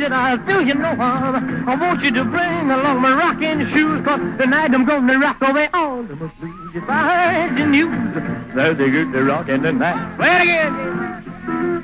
said, I'll do you no harm. I want you to bring along my rocking shoes, 'cause tonight I'm gonna rock away all of my blues. If I heard the news, there's a good rockin' tonight. Play it again.